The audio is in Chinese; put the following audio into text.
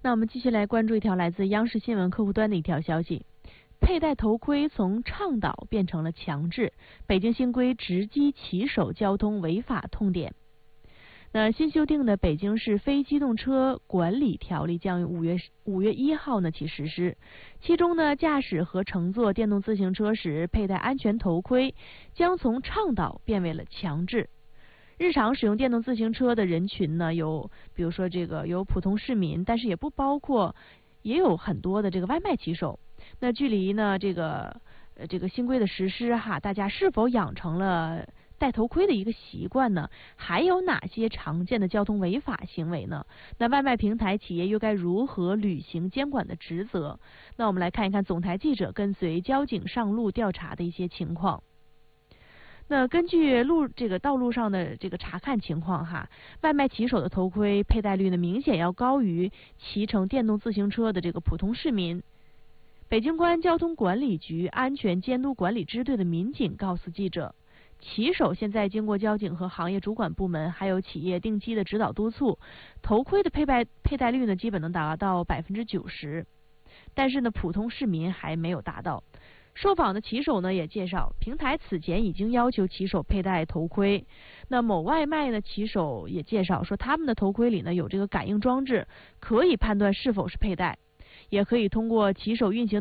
那我们继续来关注一条来自央视新闻客户端的一条消息：佩戴头盔从倡导变成了强制，北京新规直击骑手交通违法痛点。那新修订的《北京市非机动车管理条例》将于5月1号呢起实施，其中呢，驾驶和乘坐电动自行车时佩戴安全头盔将从倡导变为了强制。日常使用电动自行车的人群呢，比如说有普通市民，但是也不包括，也有很多的这个外卖骑手。那距离呢这个新规的实施大家是否养成了戴头盔的一个习惯呢？还有哪些常见的交通违法行为呢？那外卖平台企业又该如何履行监管的职责？那我们来看一看总台记者跟随交警上路调查的一些情况。那根据道路上的这个查看情况外卖骑手的头盔佩戴率呢明显要高于骑乘电动自行车的这个普通市民。北京公安交通管理局安全监督管理支队的民警告诉记者，骑手现在经过交警和行业主管部门还有企业定期的指导督促，头盔的佩戴率呢基本能达到90%，但是呢普通市民还没有达到。受访的骑手呢也介绍，平台此前已经要求骑手佩戴头盔。那某外卖的骑手也介绍说，他们的头盔里呢有这个感应装置，可以判断是否是佩戴，也可以通过骑手运行